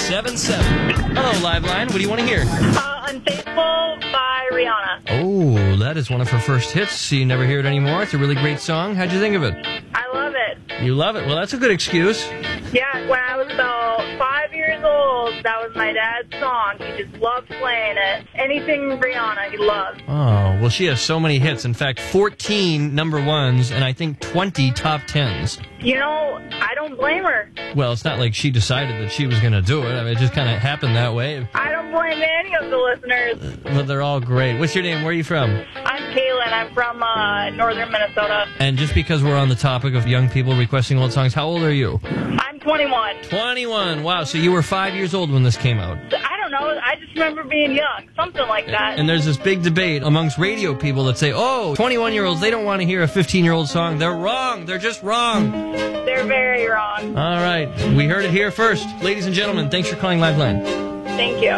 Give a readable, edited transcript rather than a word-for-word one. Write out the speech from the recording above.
877. Hello, Liveline. What do you want to hear? Unfaithful by Rihanna. Oh, that is one of her first hits. You never hear it anymore. It's a really great song. How'd you think of it? I love it. You love it? Well, that's a good excuse. Yeah, when I was about 5 years old, that was my dad's song. He just loved playing it. Anything Rihanna, he loved. Oh, well, she has so many hits. In fact, 14 number ones and I think 20 top 10s. You know, I don't blame her. Well, it's not like she decided that she was going to do it. I mean, it just kind of happened that way. I don't blame any of the listeners. Well, they're all great. What's your name? Where are you from? I'm Kaylin. I'm from northern Minnesota. And just because we're on the topic of young people requesting old songs, how old are you? I'm 21. 21. Wow, so you were 5 years old when this came out. I don't know. I just remember being young. Something like that. And there's this big debate amongst radio people that say, oh, 21-year-olds, they don't want to hear a 15-year-old song. They're wrong. They're just wrong. They're very wrong. All right. We heard it here first. Ladies and gentlemen, thanks for calling Liveline. Thank you.